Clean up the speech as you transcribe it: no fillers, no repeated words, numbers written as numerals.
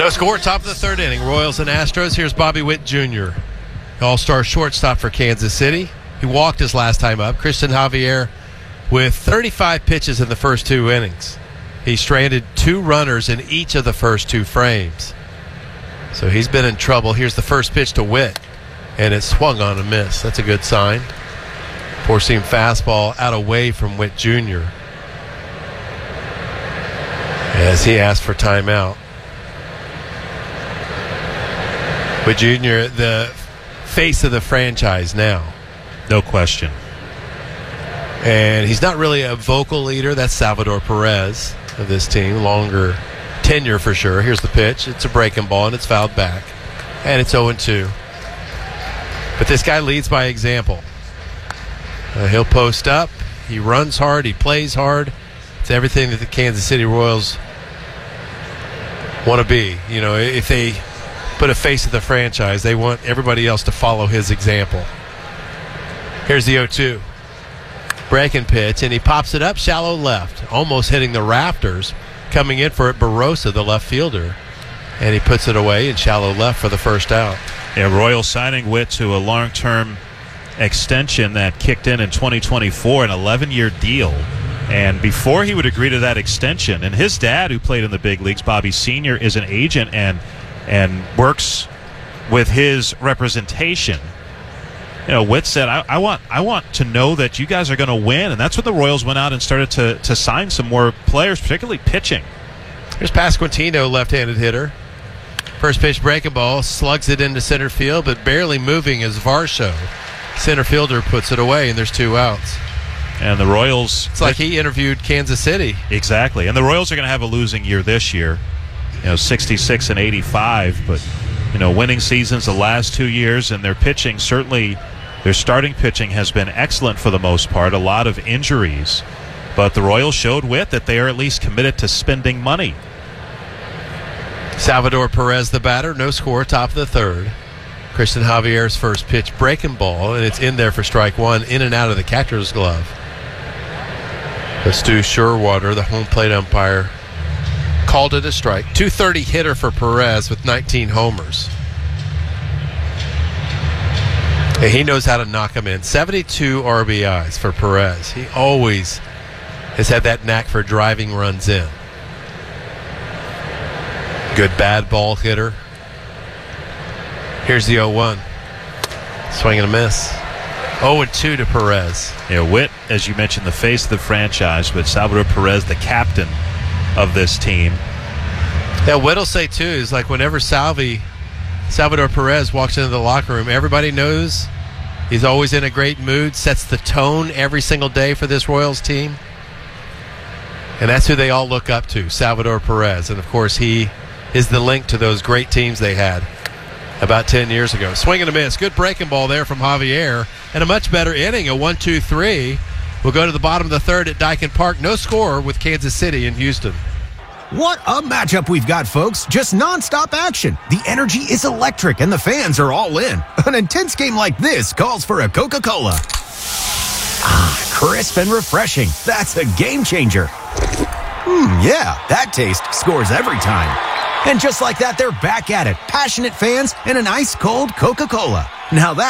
No score, top of the third inning. Royals and Astros. Here's Bobby Witt Jr., all-star shortstop for Kansas City. He walked his last time up. Christian Javier with 35 pitches in the first 2 innings. He stranded 2 runners in each of the first 2 frames. So he's been in trouble. Here's the first pitch to Witt, and it swung on a miss. That's a good sign. Four-seam fastball out away from Witt Jr. as he asked for timeout. Witt Jr., the face of the franchise now. No question. And he's not really a vocal leader. That's Salvador Perez of this team. Longer tenure for sure. Here's the pitch. It's a breaking ball, and it's fouled back. And it's 0-2. But this guy leads by example. He'll post up. He runs hard. He plays hard. It's everything that the Kansas City Royals want to be. You know, if they put a face of the franchise, they want everybody else to follow his example. Here's the 0-2. Breaking pitch, and he pops it up shallow left, almost hitting the rafters. Coming in for it, Barossa, the left fielder, and he puts it away in shallow left for the first out. Yeah, Royals signing Witt to a long-term extension that kicked in 2024, an 11-year deal. And before he would agree to that extension, and his dad, who played in the big leagues, Bobby Sr., is an agent and works with his representation. You know, Witt said, I want to know that you guys are going to win. And that's when the Royals went out and started to sign some more players, particularly pitching. Here's Pasquantino, left-handed hitter. First pitch breaking ball, slugs it into center field, but barely moving is Varsho. Center fielder puts it away, and there's 2 outs. And the Royals... It's like he interviewed Kansas City. Exactly. And the Royals are going to have a losing year this year. 66 and 85, but... winning seasons the last 2 years, and their pitching, certainly their starting pitching has been excellent for the most part. A lot of injuries. But the Royals showed Witt that they are at least committed to spending money. Salvador Perez, the batter. No score, top of the third. Christian Javier's first pitch, breaking ball, and it's in there for strike 1, in and out of the catcher's glove. But Stu Sherwater, the home plate umpire, called it a strike. .230 hitter for Perez with 19 homers. And he knows how to knock them in. 72 RBIs for Perez. He always has had that knack for driving runs in. Good bad ball hitter. Here's the 0-1. Swing and a miss. 0-2 to Perez. Yeah, Witt, as you mentioned, the face of the franchise, but Salvador Perez, the captain of this team. Yeah, Witt will say too, is like whenever Salvador Perez walks into the locker room, everybody knows he's always in a great mood, sets the tone every single day for this Royals team. And that's who they all look up to, Salvador Perez. And of course, he is the link to those great teams they had about 10 years ago. Swing and a miss. Good breaking ball there from Javier. And a much better inning, a 1-2-3. We'll go to the bottom of the third at Daikin Park. No score with Kansas City and Houston. What a matchup we've got, folks. Just nonstop action. The energy is electric, and the fans are all in. An intense game like this calls for a Coca-Cola. Ah, crisp and refreshing. That's a game changer. Yeah, that taste scores every time. And just like that, they're back at it. Passionate fans and an ice-cold Coca-Cola. Now that